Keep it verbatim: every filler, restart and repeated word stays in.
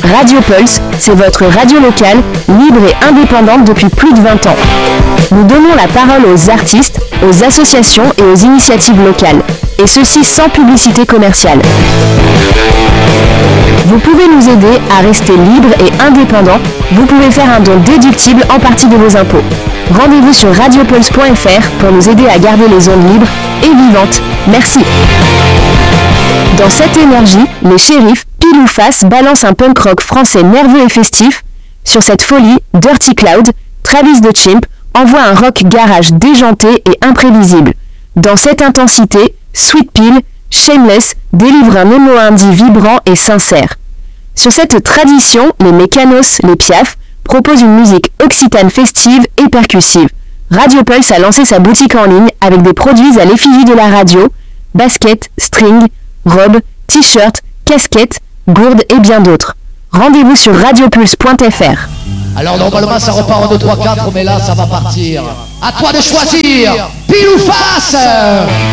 Radio Pulse, c'est votre radio locale, libre et indépendante depuis plus de vingt ans. Nous donnons la parole aux artistes, aux associations et aux initiatives locales, et ceci sans publicité commerciale. Vous pouvez nous aider à rester libre et indépendant. Vous pouvez faire un don déductible en partie de vos impôts. Rendez-vous sur radiopulse point f r pour nous aider à garder les ondes libres et vivantes. Merci. Dans cette énergie, les shérifs, pile ou face, balancent un punk rock français nerveux et festif. Sur cette folie, Dirty Cloud, Travis the Chimp, envoie un rock garage déjanté et imprévisible. Dans cette intensité, Sweet Pea, Shameless, délivre un émo indie vibrant et sincère. Sur cette tradition, les Mécanos, les Piaf, proposent une musique occitane festive et percussive. Radio Pulse a lancé sa boutique en ligne avec des produits à l'effigie de la radio, baskets, strings, robes, t-shirts, casquettes, gourdes et bien d'autres. Rendez-vous sur radiopulse point f r. Alors normalement ça repart en deux, trois, quatre, mais là ça va partir. À toi de choisir, pile ou face.